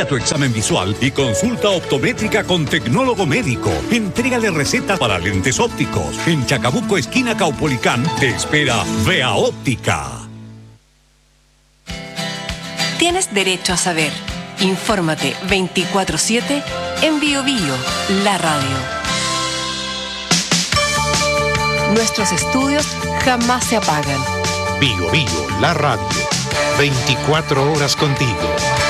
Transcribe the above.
Agenda tu examen visual y consulta optométrica con tecnólogo médico. Entrégale recetas para lentes ópticos. En Chacabuco, esquina Caupolicán, te espera Vea Óptica. Tienes derecho a saber. Infórmate 24/7 en Bio Bio, la radio. Nuestros estudios jamás se apagan. Bio Bio, la radio. 24 horas contigo.